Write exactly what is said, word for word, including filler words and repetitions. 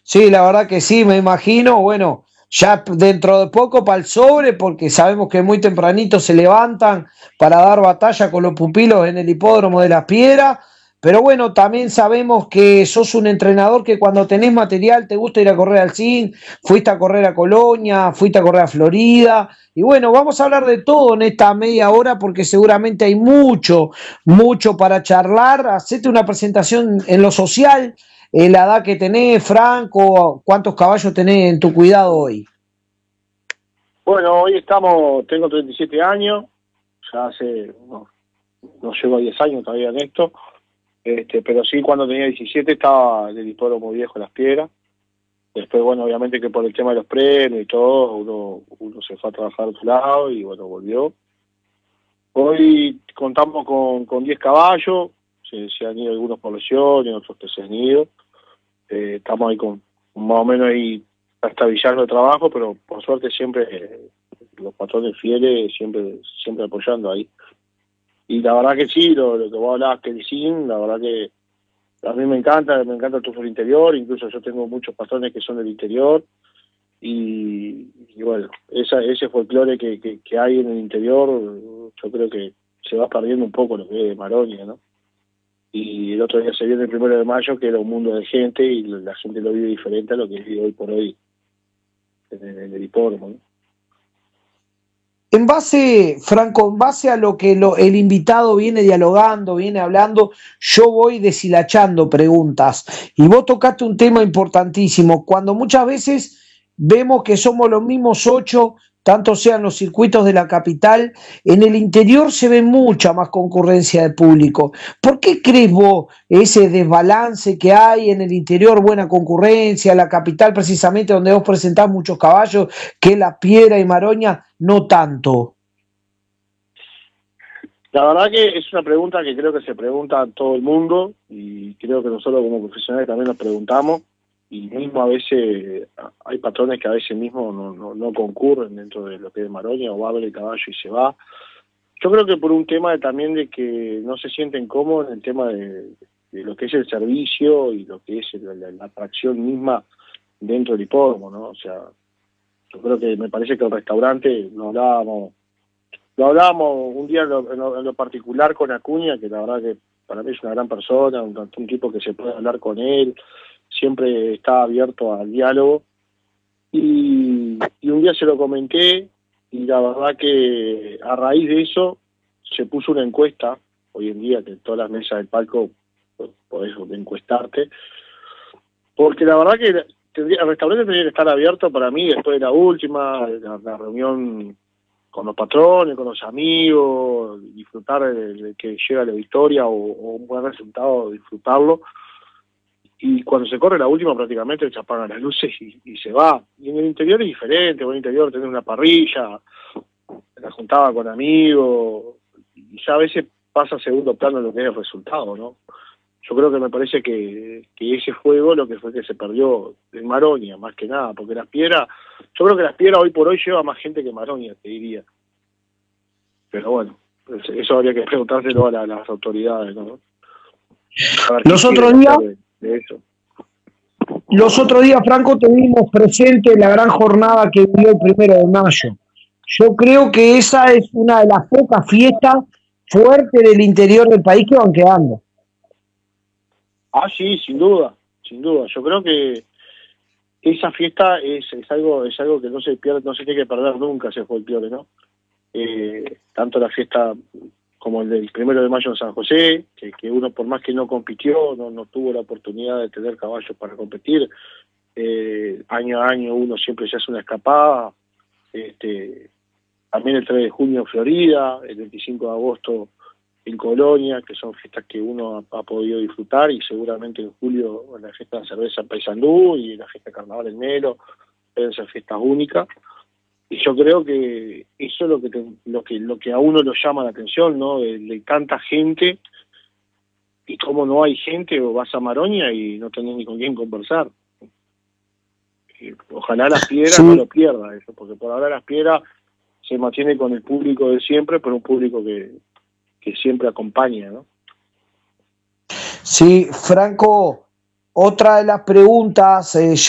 Sí, la verdad que sí, me imagino. Bueno, ya p- dentro de poco para el sobre, porque sabemos que muy tempranito se levantan para dar batalla con los pupilos en el hipódromo de Las Piedras. Pero bueno, también sabemos que sos un entrenador que cuando tenés material te gusta ir a correr al C I N, fuiste a correr a Colonia, fuiste a correr a Florida. Y bueno, vamos a hablar de todo en esta media hora porque seguramente hay mucho, mucho para charlar. Hacete una presentación en lo social, eh, la edad que tenés, Franco, cuántos caballos tenés en tu cuidado hoy. Bueno, hoy estamos, tengo treinta y siete años, ya hace, no, no llego a diez años todavía en esto, este, pero sí cuando tenía diecisiete estaba en el hipódromo viejo Las Piedras. Después, bueno, obviamente que por el tema de los premios y todo, uno, uno se fue a trabajar a otro lado y bueno, volvió. Hoy contamos con, con diez caballos, se, se han ido algunos por lesiones, otros que se han ido. Eh, estamos ahí con más o menos ahí estabillando el trabajo, pero por suerte siempre eh, los patrones fieles siempre siempre apoyando ahí. Y la verdad que sí, lo, lo que vos hablabas que el S I N, la verdad que a mí me encanta, me encanta el turno interior, incluso yo tengo muchos patrones que son del interior, y, y bueno, esa, ese folclore que, que, que hay en el interior, yo creo que se va perdiendo un poco lo que es Maronia, ¿no? Y el otro día se viene el primero de mayo, que era un mundo de gente, y la gente lo vive diferente a lo que vive hoy por hoy en el, en el hipódromo, ¿no? En base, Franco, en base a lo que lo- el invitado viene dialogando, viene hablando, yo voy deshilachando preguntas. Y vos tocaste un tema importantísimo. Cuando muchas veces vemos que somos los mismos ocho, tanto sean los circuitos de la capital, en el interior se ve mucha más concurrencia de público. ¿Por qué crees vos ese desbalance que hay en el interior, buena concurrencia, la capital precisamente donde vos presentás muchos caballos, que La Piedra y Maroña? No tanto. La verdad que es una pregunta que creo que se pregunta a todo el mundo, y creo que nosotros como profesionales también nos preguntamos, y mismo a veces hay patrones que a veces mismo no, no, no concurren dentro de lo que es Maroña, o va a ver el caballo y se va. Yo creo que por un tema de, también de que no se sienten cómodos en el tema de, de lo que es el servicio y lo que es la, la, la atracción misma dentro del hipódromo, ¿no? O sea, yo creo que me parece que el restaurante, lo hablábamos, lo hablábamos un día en lo, en lo, en lo particular con Acuña, que la verdad que para mí es una gran persona, un, un tipo que se puede hablar con él, siempre está abierto al diálogo, y, y un día se lo comenté, y la verdad que a raíz de eso se puso una encuesta, hoy en día que en todas las mesas del palco pues, podés encuestarte, porque la verdad que tendría, el restaurante tendría que estar abierto para mí después de la última, la, la reunión con los patrones, con los amigos, disfrutar de, de que llega la victoria o, o un buen resultado, disfrutarlo. Y cuando se corre la última prácticamente se apagan las luces y, y se va. Y en el interior es diferente, en el interior tenés una parrilla, la juntaba con amigos, y ya a veces pasa a segundo plano lo que es el resultado, ¿no? Yo creo que me parece que, que ese juego lo que fue que se perdió en Maronia, más que nada, porque Las Piedras, yo creo que Las Piedras hoy por hoy lleva más gente que Maronia, te diría. Pero bueno, pues eso habría que preguntárselo a, la, a las autoridades, ¿no? A ver qué Los otros quieren hacer días, de, de eso. los otros días, Franco, tuvimos presente la gran jornada que vivió el primero de mayo. Yo creo que esa es una de las pocas fiestas fuertes del interior del país que van quedando. Ah, sí, sin duda, sin duda. Yo creo que esa fiesta es, es algo es algo que no se pierde, no se tiene que perder nunca ese folclore, ¿no? Eh, tanto la fiesta como el del primero de mayo en San José, que, que uno por más que no compitió, no, no tuvo la oportunidad de tener caballos para competir, eh, año a año uno siempre se hace una escapada, este, también el tres de junio en Florida, el veinticinco de agosto en Colonia, que son fiestas que uno ha, ha podido disfrutar, y seguramente en julio en la fiesta de cerveza en Paysandú y en la fiesta de carnaval en Melo, deben ser fiestas únicas. Y yo creo que eso es lo que te, lo que lo que a uno lo llama la atención, ¿no? De, de tanta gente, y cómo no hay gente, o vas a Maroña y no tenés ni con quién conversar. Y ojalá Las Piedras no Sí, lo pierda eso, porque por ahora Las Piedras se mantiene con el público de siempre, pero un público que, que siempre acompaña, ¿no? sí, Franco, otra de las preguntas, eh,